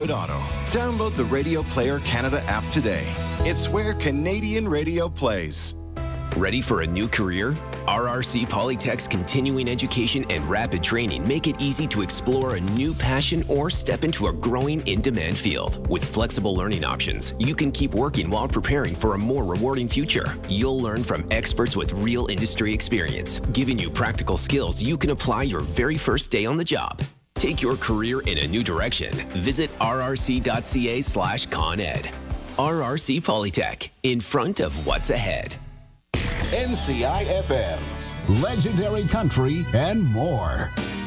Auto. Download the Radio Player Canada app today. It's where Canadian radio plays. Ready for a new career? RRC Polytech's continuing education and rapid training make it easy to explore a new passion or step into a growing in-demand field. With flexible learning options, you can keep working while preparing for a more rewarding future. You'll learn from experts with real industry experience, giving you practical skills you can apply your very first day on the job. Take your career in a new direction. Visit rrc.ca/ConEd. RRC Polytech, in front of what's ahead. NCI FM, legendary country and more.